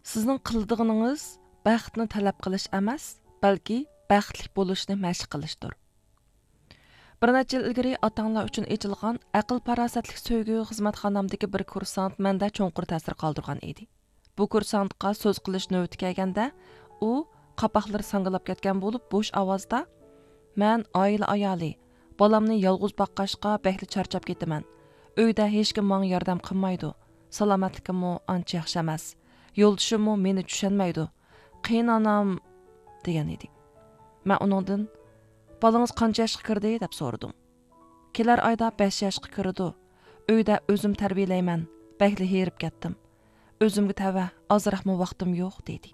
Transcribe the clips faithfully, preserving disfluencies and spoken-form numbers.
Sizning qildiğiniz baxtni talab qilish emas, balki baxtli bo'lishni mashq qilishdir. Bir necha yil ilgari otanglar uchun ochilgan aql farosatlik so'ygu xizmatxonamdagi bir kursant menda cho'nqur ta'sir qoldirgan edi. Bu kursantga so'z qilish navbati kelganda, u qapoqlari sangilab ketgan bo'lib, bo'sh ovozda: "Men oila ayoli, bolamni yolg'iz boqqashqa behli charchab ketaman. Uyda hech kim menga yordam qilmaydi. Salomatligim ancha yaxshi emas. Yo'ldoshim meni tushunmaydi. Qiyin onam" degan edi. Men uningdan "Balangiz qancha yoshga kirdi?" deb so'radim. "Kelar oyda besh yoshga kirdi. Uyda o'zim tarbiyalayman. Behli herib ketdim. O'zimga tava, ozroqmi vaqtim yo'q" dedi.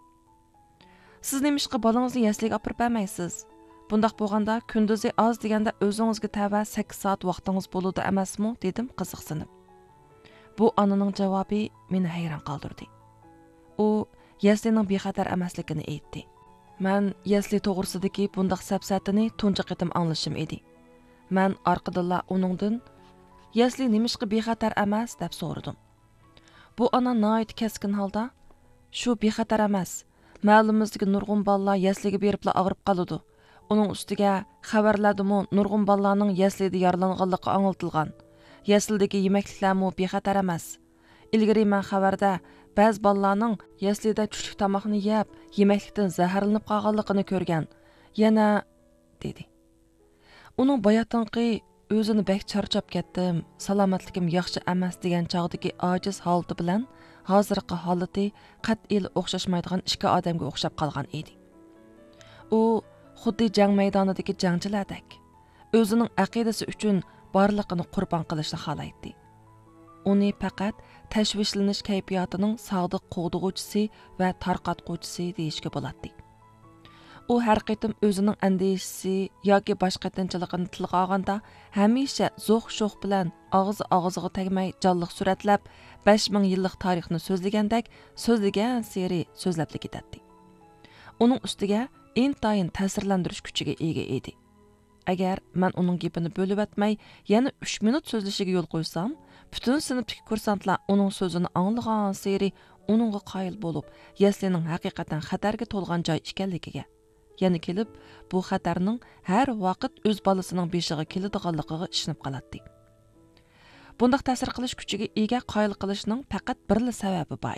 "Siz nimishqa balangizni yasliga olib bermaysiz? Bundaq bo'lganda kunduzi oz deganda o'zingizga tava sakkiz soat vaqtingiz bo'ladi emasmi?" dedim qiziqsinib. Bu onaning javobi meni hayron qoldirdi. U yaslining bexatar emasligini aytdi. Men yasli to'g'risidagi bundaq safsatini tunji qitim anglashim edi. Men orqadilla uningdan "Yasli nimishqa bexatar emas?" deb so'radim. Bu ona noit keskin holda "Shu bexatar emas. Ma'lumimizdagi nurg'un bolalar yasliga beribla og'rib qoladi. Uning ustiga xabarlardimi nurg'un bolalarning yaslida yaralanganligi angltilgan. Yaslidagi yemekliklarmi bexatar emas. Ilgari men xabarda ba'zi bolalarning yaslida tushlik tomoqni yeb, yemeklikdan zaharlanib qolganligini ko'rgan. Yana" dedi. Uning bayotinqi o'zini bek charchab ketdim, salomatligim yaxshi emas degan chog'dagi ojiz holati bilan hozirgi holati qat'iy o'xshashmaydigan ikki odamga o'xshab qolgan edi. U xuddi jang maydonidagi jangchilardek o'zining aqidasi uchun borliqini qurbon qilishni xohlaydi. Uni faqat tashvishlanish kayfiyatining sodiq qo'g'dug'uvchisi va tarqatquvchisi deyishga bo'ladi. U har qitim o'zining andishisi yoki boshqa tinchligini tilga olganda hamisha zo'q-sho'q bilan og'iz og'ziga tegmay jonliq suratlab besh ming yillik tarixni so'zlagandek so'zlagan seri so'zlab ketadi. Uning ustiga intayin ta'sirlantirish kuchiga ega edi. Agar men uning gapini bo'lib o'tmay yana uch minut so'zlashiga yo'l qo'ysam, butun sinfdagi kursantlar uning so'zini anglagan seri uningga qoyil bo'lib, yaslining haqiqatan xatarga to'lgan joy ekanligiga, yana kelib bu xatarning har vaqt o'z bolasining beshiga keladiganligiga ishonib qoladi. Bundaq ta'sir qilish kuchiga ega qoyil qilishning faqat birla sababi bor.